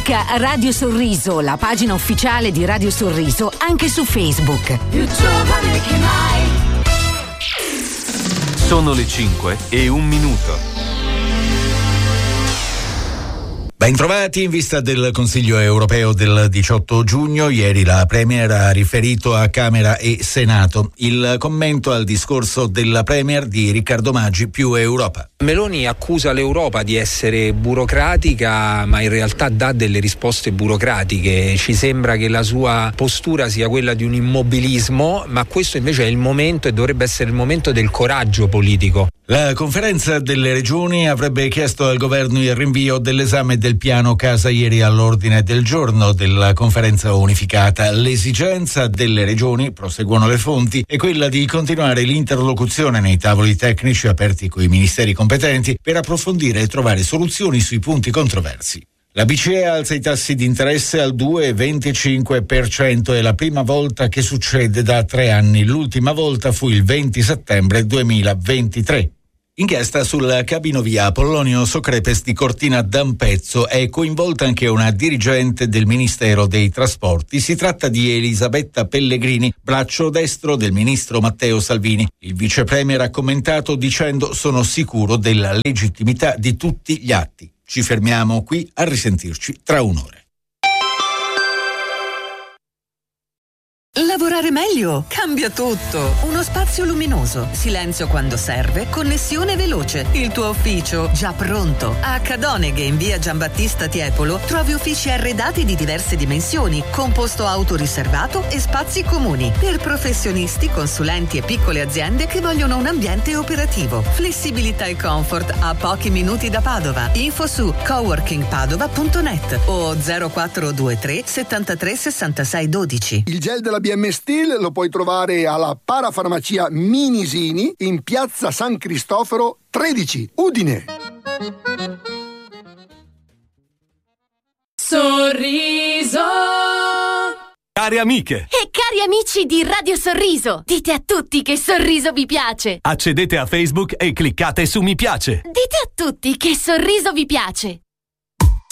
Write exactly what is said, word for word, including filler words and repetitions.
Cerca Radio Sorriso, la pagina ufficiale di Radio Sorriso, anche su Facebook. Più giovane che mai. Sono le cinque e un minuto. Ben trovati. In vista del Consiglio europeo del diciotto giugno, ieri la Premier ha riferito a Camera e Senato. Il commento al discorso della Premier di Riccardo Maggi, Più Europa. Meloni accusa l'Europa di essere burocratica, ma in realtà dà delle risposte burocratiche. Ci sembra che la sua postura sia quella di un immobilismo, ma questo invece è il momento e dovrebbe essere il momento del coraggio politico. La conferenza delle regioni avrebbe chiesto al governo il rinvio dell'esame del piano casa ieri all'ordine del giorno della conferenza unificata. L'esigenza delle regioni, proseguono le fonti, è quella di continuare l'interlocuzione nei tavoli tecnici aperti coi ministeri competenti per approfondire e trovare soluzioni sui punti controversi. La B C E alza i tassi di interesse al due virgola venticinque per cento, è la prima volta che succede da tre anni. L'ultima volta fu il venti settembre duemilaventitré. Inchiesta sul cabinovia Apollonio Socrepes di Cortina d'Ampezzo. È coinvolta anche una dirigente del Ministero dei Trasporti. Si tratta di Elisabetta Pellegrini, braccio destro del ministro Matteo Salvini. Il vice premier ha commentato dicendo: sono sicuro della legittimità di tutti gli atti. Ci fermiamo qui, a risentirci tra un'ora. Lavorare meglio cambia tutto. Uno spazio luminoso, silenzio quando serve, connessione veloce. Il tuo ufficio già pronto. A Cadoneghe, in via Giambattista Tiepolo, trovi uffici arredati di diverse dimensioni, con posto auto riservato e spazi comuni per professionisti, consulenti e piccole aziende che vogliono un ambiente operativo. Flessibilità e comfort a pochi minuti da Padova. Info su coworking padova punto net o zero quattro due tre settantatré sessantasei dodici. Il gel della B M Steel lo puoi trovare alla parafarmacia Minisini in piazza San Cristoforo tredici, Udine. Sorriso. Cari amiche e cari amici di Radio Sorriso, dite a tutti che Sorriso vi piace. accedete a Facebook e cliccate su mi piace. Dite a tutti che Sorriso vi piace.